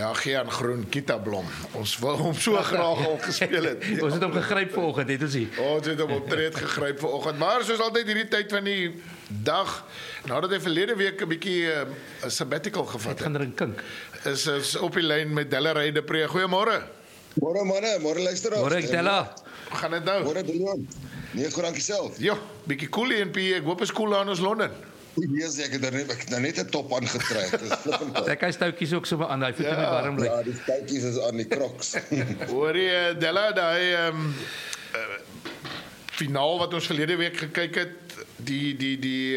Ja, Gian Groen, Kitablom. Ons wil hom so graag al gespeel het. Ons het hom gegryp vanoggend, het ons nie. Ons het hom optreed gegryp vanoggend. Maar soos altyd hierdie tyd van die dag, nadat hy verlede week 'n bietjie 'n sabbatical gevat Het gaan drink kink. is op die lyn met Della de Pre. Goeiemôre. Môre manne, môre luisteraars. Môre Della. Hoe gaan dit nou? Môre Leon. Nee, goed dankie self. Ja, bietjie koelie en pie. Ek hoop is koel aan ons Londen. Nee, ek het nou net 'n top aangetrek. Dis flippend. Sy kan stoutjies ook so aan, hy voet in die warm bly. Ja, die stoutjies is aan die Crocs. Hoorie Della, daai finaal wat ons verlede week gekyk het, die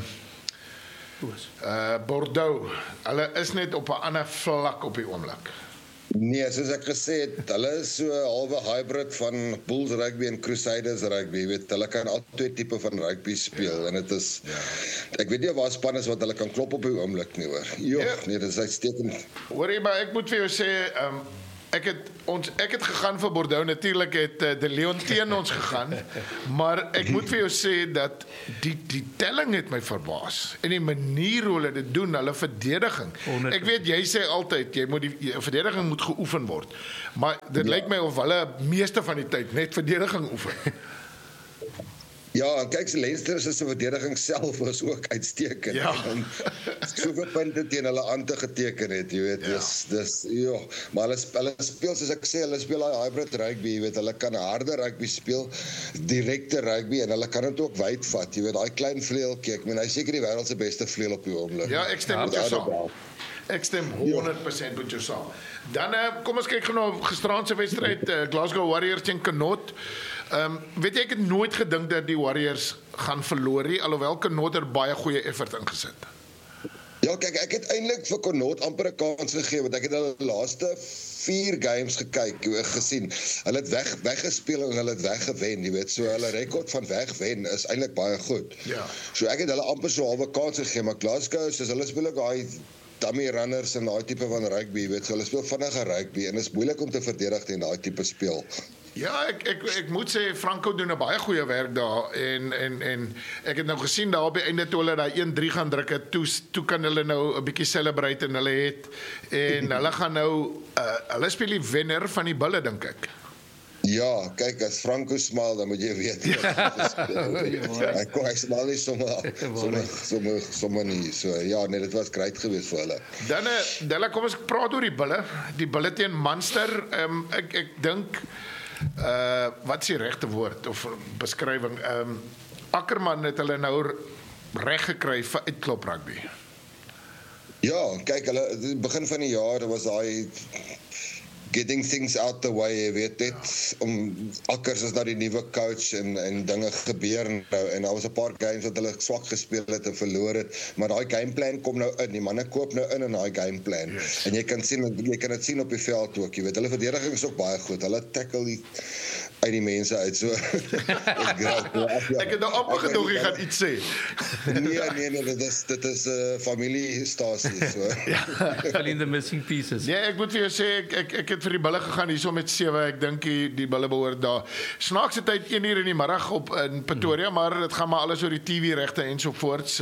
Bordeaux. Hulle is net op 'n ander vlak op die oomblik. Nee, soos ek gesê het, hulle is so 'n halwe hybrid van Bulls rugby en Crusaders rugby. Jy weet, hulle kan al twee tipe van rugby speel en dit is ek weet nie waar span is wat hulle kan klop op die oomblik nie hoor. Nee, dit is uitstekend. Hoorie, maar ek moet vir jou sê, ek het gegaan vir Bordeaux. Natuurlik het De Leon teen ons gegaan, maar ek moet vir jou sê dat die telling het my verbaas en die manier hoe hulle dit doen, hulle verdediging. Ek weet jy sê altyd die verdediging moet geoefen word, maar dit lyk my of hulle meeste van die tyd net verdediging oefen. Ja, en kyk, Leinster se verdediging self was ook uitstekend. Ja. En soveel punte teen hulle aan te geteken het, jy weet. Dis maar hulle speel soos ek sê, hulle speel daai hybrid rugby, jy weet, hulle kan harde rugby speel, direkte rugby en hulle kan dit ook wyd vat, jy weet, daai klein vleueltjie. Ek meen, hy is seker die wêreld se beste vleuel op die oomblik. Ja, ek stem met jou saam. Ek stem 100% met jou saam. Dan kom ons kyk gou na gisteraand se wedstryd, Glasgow Warriors teen Connaught. Weet jy, ek het nooit gedink dat die Warriors gaan verloor nie, alhoewel Connaught baie goeie effort ingesit. Ja, kyk, ek het eintlik vir Connaught amper 'n kans gegee, want ek het hulle laaste 4 games gekyk, gesien. Hulle het weggespeel en hulle het weggewen, jy weet. So hulle rekord van wegwen is eintlik baie goed. Ja. So ek het hulle amper so 'n halwe kans gegee, maar Glasgow, soos hulle speel ook daai dummy runners en daai tipe van rugby, jy weet. So hulle speel vinnige rugby en is moeilik om te verdedig teen daai tipe speel. Ja, ek moet sê Franco doen 'n baie goeie werk daar en ek het nou gesien daar op die einde toe hulle daai 1-3 gaan druk het, toe kan hulle nou 'n bietjie celebrate en hulle het en hulle gaan nou hulle speel die wenner van die bulle dink ek. Ja, kyk, as Franco smaal, dan moet jy weet. Hy smaal nie sommer nie. So ja, nee, dit was great geweest vir hulle. Dan kom ons praat oor die bulle teen Munster. Ek dink wat is die regte woord of beskrywing? Ackerman het hulle nou reg gekry vir uitklop rugby. Ja, kyk, hulle begin van die jaar was daai getting things out the way, jy weet dit, Akkers is nou die nuwe coach en dinge gebeur nou, en daar was 'n paar games wat hulle swak gespeel het en verloor het, maar daai gameplan kom nou in, die manne koop nou in daai gameplan, en jy kan dit sien op die veld ook, jy weet, hulle verdediging is ook baie goed, hulle tackle uit die mense uit, so, ek het nou opgedog jy gaan iets sê. Nee, dit is 'n familiestasie, so. Fill in the missing pieces. Ja, ek moet vir jou sê, ek het vir die bulle gegaan hierso met 7, ek dink die bulle behoort daar. Snaakse tyd 1:00 in die middag in Pretoria, maar dit gaan maar alles oor die TV-regte ensovoorts.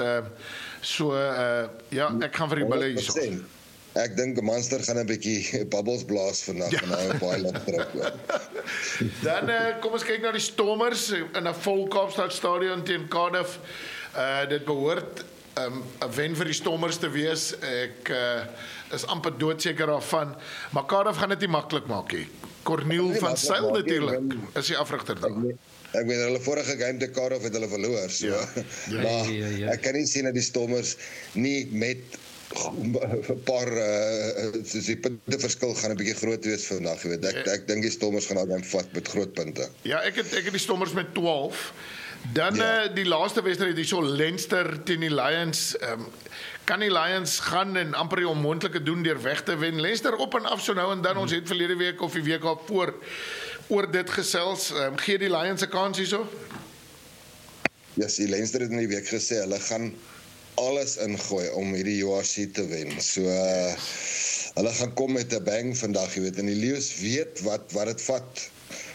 Ja, ek gaan vir die bulle hierso. Ek dink Munster gaan 'n bietjie bubbles blaas vandag en nou baie lank terug. Dan kom ons kyk na die Stormers in 'n vol Kaapstad stadion teen Cardiff. Dit behoort 'n wen vir die Stormers te wees. Ek is amper doodseker daarvan, maar Cardiff gaan dit nie maklik maak nie. Corneel van Sail natuurlik is die afrigter daar. Ek weet hulle vorige game te Cardiff het hulle verloor, so. Maar ek kan nie sien dat die Stormers nie met 'n paar soos die punte verskil gaan 'n bietjie groot wees vandag, jy weet. Ek dink die Stormers gaan daai vat met groot punte. Ja, ek het die Stormers met 12. Dan die laaste wedstryd hierso Leinster teen die Lions. Kan die Lions gaan en amper die onmoontlike doen deur weg te wen? Leinster op en af so nou en dan, ons het verlede week of die week op oor dit gesels. Gee die Lions 'n kans hierso? Ja, die Leinster het in die week gesê hulle gaan alles ingooi om hierdie URC te wen. So hulle gaan kom met 'n bang vandag, jy weet. En die Lions weet wat dit vat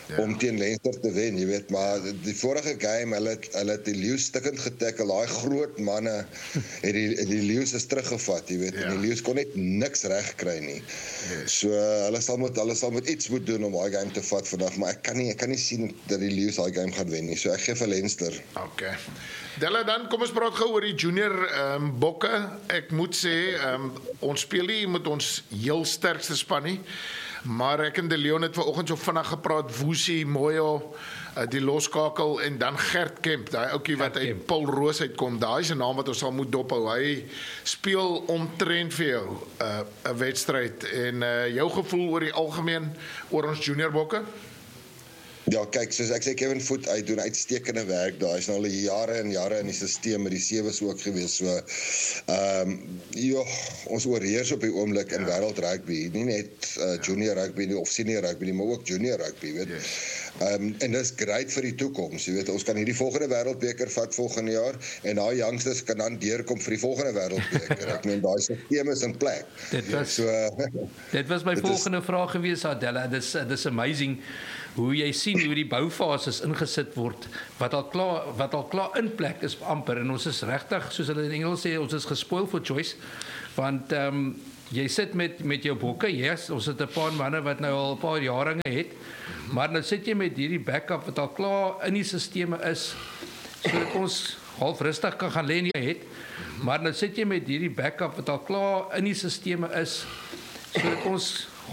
om teen Leinster te wen, jy weet, maar die vorige game, hulle het die Leeu's stikkend getackle, daai groot manne het die Leeu's is teruggevat, jy weet, en die Leeu's kon net niks reg kry nie. So hulle sal met iets moet doen om daai game te vat vandag, maar ek kan nie sien dat die Leeu's daai game gaan wen nie. So ek gee vir Leinster. Okay. Della, dan kom ons praat gou oor die junior bokke. Ek moet sê, ons speel nie met ons heel sterkste span nie, maar ek en De Leon het vanoggend so vinnig gepraat, Woesie, Moyo, die loskakel en dan Gert Kemp, daai ouetjie wat uit Paul Roos uitkom. Daai is 'n naam wat ons sal moet dophou. Hy speel omtrent vir jou 'n wedstryd en jou gevoel oor die algemeen oor ons junior bokke? Ja, kyk, soos ek sê, Kevin Voet doen uitstekende werk daar. Hy is nou al jare en jare in die stelsel met die sewe's ook gewees. So ja, ons oorheers op die oomblik in wêreld rugby, nie net junior rugby nie of senior rugby nie, maar ook junior rugby, weet. En dis great vir die toekoms, jy weet. Ons kan hierdie volgende wêreldbeker vat volgende jaar en daai youngsters kan dan deurkom vir die volgende wêreldbeker. Ek meen daai stelsel is in plek. Dit was my volgende vraag gewees, Adela. Dis amazing hoe jy sien hoe die boufases ingesit word wat al klaar in plek is amper, en ons is regtig, soos hulle in Engels sê, ons is gespoiled for choice, want jy sit met jou bokke, yes, ons het 'n paar manne wat nou al 'n paar jaringe het, maar nou sit jy met hierdie backup wat al klaar in die sisteme is, sodat ons half rustig kan gaan lê en jy het, maar nou sit jy met hierdie backup wat al klaar in die sisteme is, sodat ons